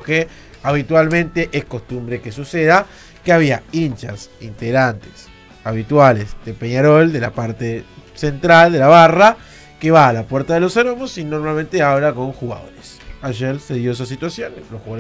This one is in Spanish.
que habitualmente es costumbre que suceda, que había hinchas, integrantes habituales de Peñarol, de la parte central de la barra, que va a la puerta de los aromos y normalmente habla con jugadores. Ayer se dio esa situación, los jugadores